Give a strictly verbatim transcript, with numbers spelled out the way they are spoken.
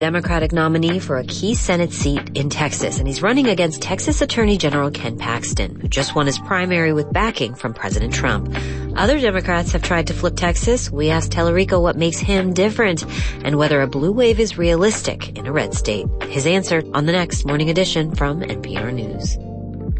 Democratic nominee for a key Senate seat in Texas, and he's running against Texas Attorney General Ken Paxton, who just won his primary with backing from President Trump. Other Democrats have tried to flip Texas. We asked Tellerico what makes him different and whether a blue wave is realistic in a red state. His answer on the next Morning Edition from N P R News.